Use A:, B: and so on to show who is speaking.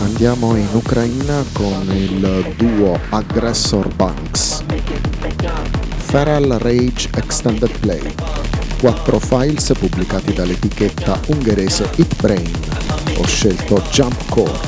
A: Andiamo in Ucraina con il duo Aggressor Banks. Feral Rage Extended Play. 4 files pubblicati dall'etichetta ungherese Hit Brain. Ho scelto Jump Core.